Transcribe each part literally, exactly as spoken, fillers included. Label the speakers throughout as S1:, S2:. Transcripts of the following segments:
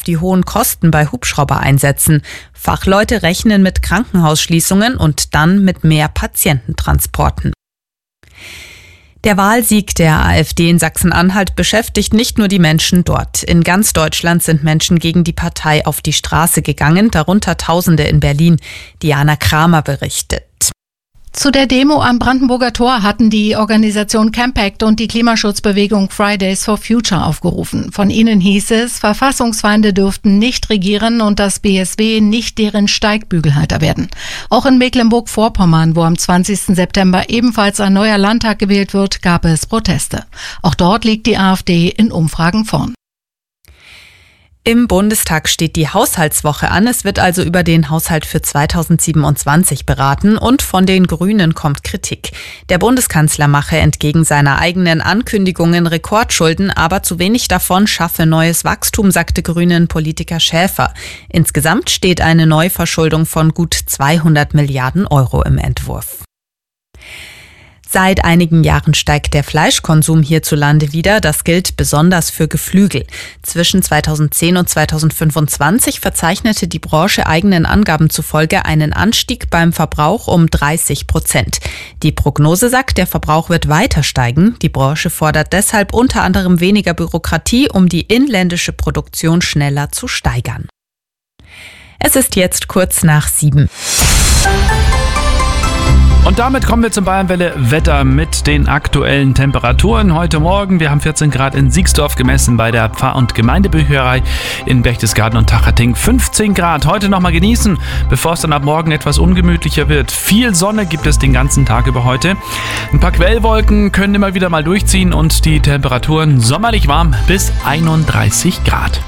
S1: die hohen Kosten bei Hubschraubereinsätzen. Fachleute rechnen mit Krankenhausschließungen und dann mit mehr Patiententransporten. Der Wahlsieg der AfD in Sachsen-Anhalt beschäftigt nicht nur die Menschen dort. In ganz Deutschland sind Menschen gegen die Partei auf die Straße gegangen, darunter Tausende in Berlin. Diana Kramer berichtet.
S2: Zu der Demo am Brandenburger Tor hatten die Organisation Campact und die Klimaschutzbewegung Fridays for Future aufgerufen. Von ihnen hieß es, Verfassungsfeinde dürften nicht regieren und das B S W nicht deren Steigbügelhalter werden. Auch in Mecklenburg-Vorpommern, wo am zwanzigsten September ebenfalls ein neuer Landtag gewählt wird, gab es Proteste. Auch dort liegt die AfD in Umfragen vorn.
S1: Im Bundestag steht die Haushaltswoche an. Es wird also über den Haushalt für zweitausendsiebenundzwanzig beraten und von den Grünen kommt Kritik. Der Bundeskanzler mache entgegen seiner eigenen Ankündigungen Rekordschulden, aber zu wenig davon schaffe neues Wachstum, sagte Grünen-Politiker Schäfer. Insgesamt steht eine Neuverschuldung von gut zweihundert Milliarden Euro im Entwurf. Seit einigen Jahren steigt der Fleischkonsum hierzulande wieder. Das gilt besonders für Geflügel. Zwischen zweitausendzehn und zweitausendfünfundzwanzig verzeichnete die Branche eigenen Angaben zufolge einen Anstieg beim Verbrauch um dreißig Prozent. Die Prognose sagt, der Verbrauch wird weiter steigen. Die Branche fordert deshalb unter anderem weniger Bürokratie, um die inländische Produktion schneller zu steigern. Es ist jetzt kurz nach sieben.
S3: Und damit kommen wir zum Bayernwelle-Wetter mit den aktuellen Temperaturen. Heute Morgen, wir haben vierzehn Grad in Siegsdorf gemessen bei der Pfarr- und Gemeindebücherei in Berchtesgaden und Tachating. fünfzehn Grad, heute nochmal genießen, bevor es dann ab morgen etwas ungemütlicher wird. Viel Sonne gibt es den ganzen Tag über heute. Ein paar Quellwolken können immer wieder mal durchziehen und die Temperaturen sommerlich warm bis einunddreißig Grad.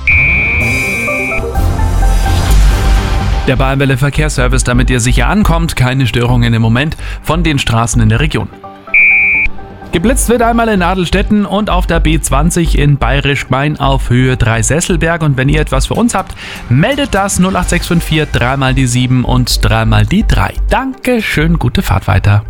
S3: Der Bayernwelle Verkehrsservice, damit ihr sicher ankommt. Keine Störungen im Moment von den Straßen in der Region. Geblitzt wird einmal in Adelstetten und auf der B zwanzig in Bayerisch-Gmein auf Höhe drei Sesselberg. Und wenn ihr etwas für uns habt, meldet das null acht sechs fünf vier drei mal die sieben und drei mal die drei. Danke, schön, gute Fahrt weiter.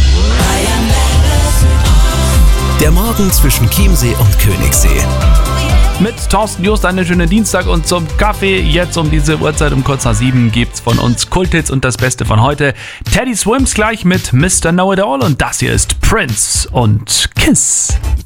S4: Der Morgen zwischen Chiemsee und Königssee.
S3: Mit Thorsten Just einen schönen Dienstag und zum Kaffee jetzt um diese Uhrzeit um kurz nach sieben gibt's von uns Kulthits und das Beste von heute. Teddy Swims gleich mit Mister Know It All und das hier ist Prince und Kiss.